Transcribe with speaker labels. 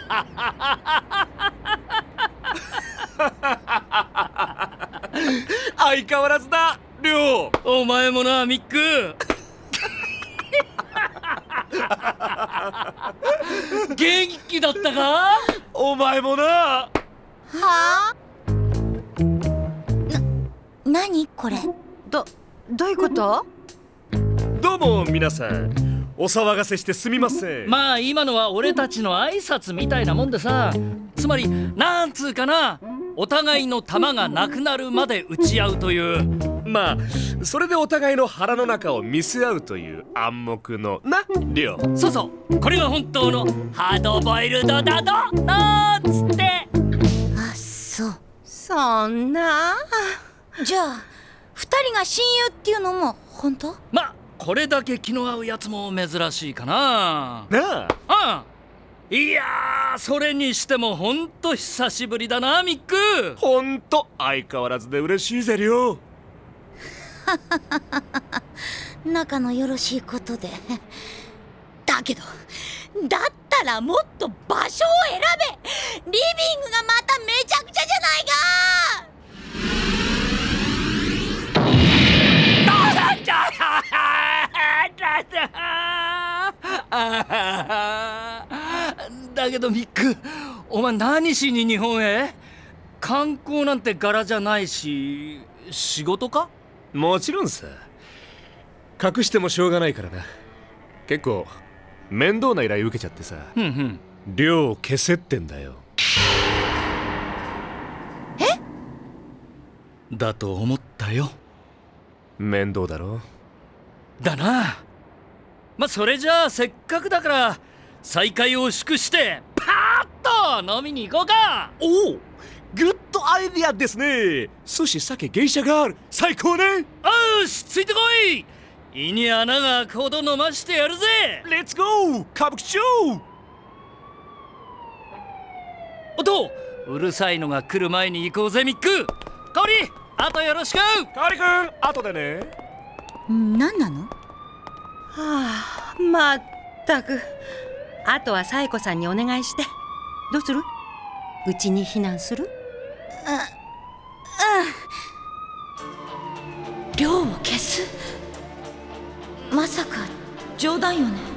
Speaker 1: 相変わらずだ、りょう。
Speaker 2: お前もな、ミック。元気だったか？
Speaker 1: お前もな。
Speaker 3: はあ？何これ？
Speaker 4: どういうこと？
Speaker 1: どうも皆さん、お騒がせしてすみません。
Speaker 2: まあ今のは俺たちの挨拶みたいなもんでさ、つまりなんつうかな、お互いの弾がなくなるまで撃ち合うという。
Speaker 1: まあそれでお互いの腹の中を見せ合うという暗黙のな、りょう。
Speaker 2: そうそう、これが本当のハードボイルドだとなんつって。
Speaker 3: あ、そう。
Speaker 4: そんな。
Speaker 3: じゃあ二人が親友っていうのも本当？
Speaker 2: まあこれだけ気の合うやつも珍しいかな。
Speaker 1: なあ。
Speaker 2: いやー、それにしてもほんと久しぶりだな、ミック。
Speaker 1: ほんと相変わらずで嬉しいぜ、りょう。
Speaker 3: 仲のよろしいことで。だけどだったらもっと場所を選べ。リビングがまためちゃくちゃじゃないか。
Speaker 2: だけどミック、お前何しに日本へ？観光なんて柄じゃないし、仕事か？
Speaker 1: もちろんさ。隠してもしょうがないからな。結構面倒な依頼受けちゃってさ。量を消せってんだよ。
Speaker 2: だと思ったよ。
Speaker 1: 面倒だろ。
Speaker 2: だな。まあそれじゃあせっかくだから再会を祝してパーッと飲みに行こうか。
Speaker 1: おお、グッドアイディアですね。寿司、酒、芸者がある。最高ね。
Speaker 2: よし、ついてこい。胃に穴が開くほど飲ましてやるぜ。
Speaker 1: レッツゴー歌舞伎町。
Speaker 2: おっと、うるさいのが来る前に行こうぜ、ミック。香織、あとよろしく。
Speaker 1: カリ君、後でね。
Speaker 3: 何なの？
Speaker 4: はあ、まったく。あとは紗恵子さんにお願いして。どうする？うちに避難する？
Speaker 3: 量を消す？まさか冗談よね？